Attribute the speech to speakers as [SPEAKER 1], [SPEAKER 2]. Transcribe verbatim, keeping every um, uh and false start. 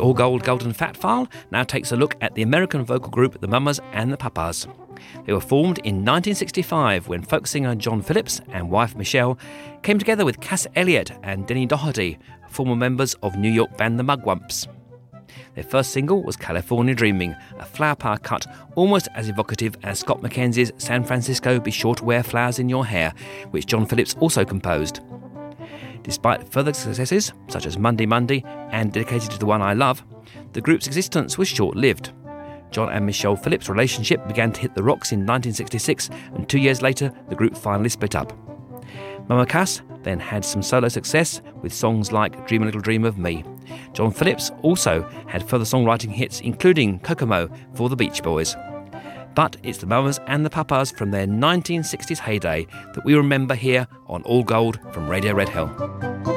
[SPEAKER 1] All Gold Golden Fat File now takes a look at the American vocal group The Mamas and the Papas. They were formed in nineteen sixty-five when folk singer John Phillips and wife Michelle came together with Cass Elliot and Denny Doherty, former members of New York band The Mugwumps. Their first single was California Dreaming, a flower power cut almost as evocative as Scott McKenzie's San Francisco Be Sure to Wear Flowers in Your Hair, which John Phillips also composed. Despite further successes, such as Monday Monday and Dedicated to the One I Love, the group's existence was short-lived. John and Michelle Phillips' relationship began to hit the rocks in nineteen sixty-six, and two years later, the group finally split up. Mama Cass then had some solo success with songs like Dream a Little Dream of Me. John Phillips also had further songwriting hits, including Kokomo for the Beach Boys. But it's the Mamas and the Papas from their nineteen sixties heyday that we remember here on All Gold from Radio Red Hill.